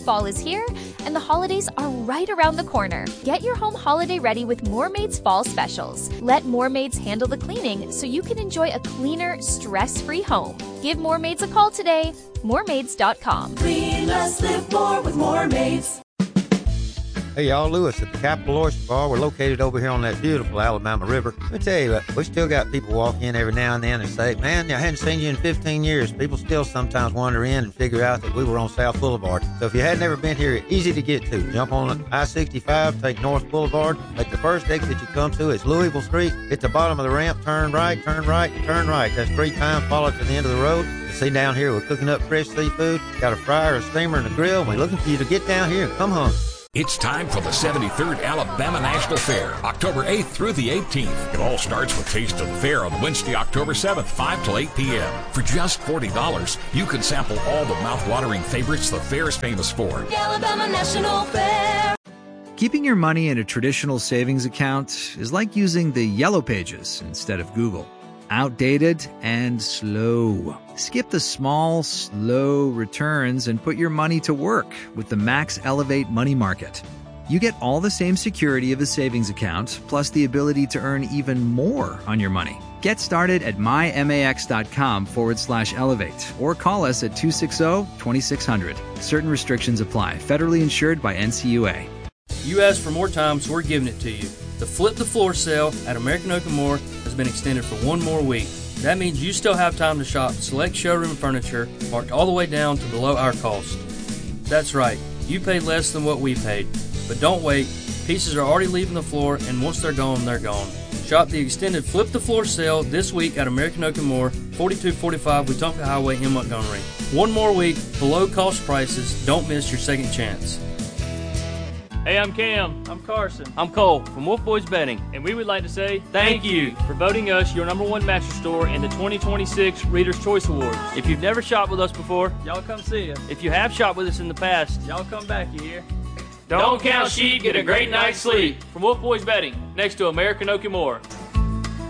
Fall is here, and the holidays are right around the corner. Get your home holiday ready with Moormaid's Fall Specials. Let Moormaids handle the cleaning so you can enjoy a cleaner, stress-free home. Give Moormaids a call today. Moormaids.com. Clean less, live more with Moormaids. Hey, y'all, Lewis at the Capital Oyster Bar. We're located over here on that beautiful Alabama River. Let me tell you, we still got people walk in every now and then and say, man, I hadn't seen you in 15 years. People still sometimes wander in and figure out that we were on South Boulevard. So if you had never been here, easy to get to. Jump on I-65, take North Boulevard. Like the first exit you come to is Louisville Street. Hit the bottom of the ramp, turn right, turn right, turn right. That's 3 times, follow to the end of the road. You see down here, we're cooking up fresh seafood. Got a fryer, a steamer, and a grill. We're looking for you to get down here and come home. It's time for the 73rd Alabama National Fair, October 8th through the 18th. It all starts with Taste of the Fair on Wednesday, October 7th, 5 till 8 p.m. For just $40, you can sample all the mouth-watering favorites the fair is famous for. The Alabama National Fair. Keeping your money in a traditional savings account is like using the Yellow Pages instead of Google. Outdated and slow. Skip the small, slow returns and put your money to work with the Max Elevate Money Market. You get all the same security of a savings account, plus the ability to earn even more on your money. Get started at mymax.com/elevate or call us at 260-2600. Certain restrictions apply. Federally insured by NCUA. You asked for more time, so we're giving it to you. The Flip the Floor sale at American Oak & More has been extended for one more week. That means you still have time to shop select showroom furniture marked all the way down to below our cost. That's right, you paid less than what we paid. But don't wait, pieces are already leaving the floor, and once they're gone, they're gone. Shop the extended Flip the Floor sale this week at American Oak & More, 4245 Wetumpka Highway in Montgomery. One more week, below cost prices. Don't miss your second chance. Hey, I'm Cam. I'm Carson. I'm Cole from Wolf Boys Betting, and we would like to say thank you for voting us your #1 mattress store in the 2026 Reader's Choice Awards. If you've never shopped with us before, Y'all come see us. if you have shopped with us in the past, Y'all come back, you hear? don't count sheep, get a great night's sleep. From Wolf Boys Betting, next to American Oak & More.